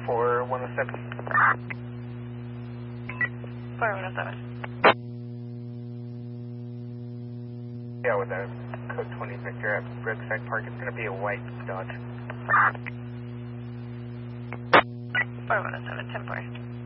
for 107. 4107. Yeah, with a code 20 Victor at Brookside Park, it's going to be a white Dodge. 4107, 10-4.